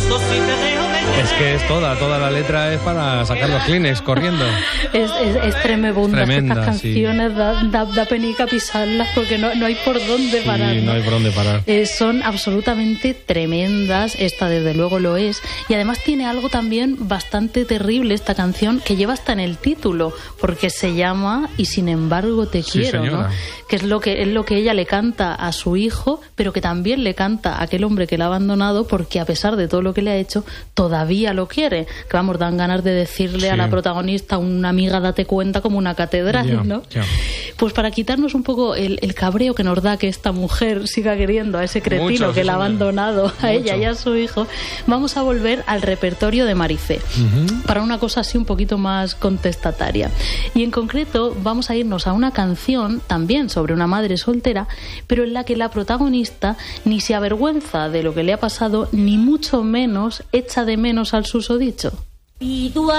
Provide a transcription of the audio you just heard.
Es que es toda la letra es para sacar los Kleenex corriendo. Es tremenda. Estas canciones sí. da penica pisarlas porque no hay por dónde parar. Sí, no hay por dónde parar. Son absolutamente tremendas, esta desde luego lo es, y además tiene algo también bastante terrible esta canción que lleva hasta en el título, porque se llama Y sin embargo te quiero, señora. ¿no? Que es lo que ella le canta a su hijo, pero que también le canta a aquel hombre que la ha abandonado, porque a pesar de todo lo que le ha hecho, todavía lo quiere. Que vamos, dan ganas de decirle a la protagonista, una amiga, date cuenta, como una catedral, ¿no? Ya. Pues para quitarnos un poco el cabreo que nos da que esta mujer siga queriendo a ese cretino Mucho, que sí, la ha señor. abandonado a ella y a su hijo, vamos a volver al repertorio de Marifé, para una cosa así un poquito más contestataria. Y en concreto vamos a irnos a una canción también sobre una madre soltera, pero en la que la protagonista ni se avergüenza de lo que le ha pasado, ni mucho menos echa de menos al susodicho. Y tú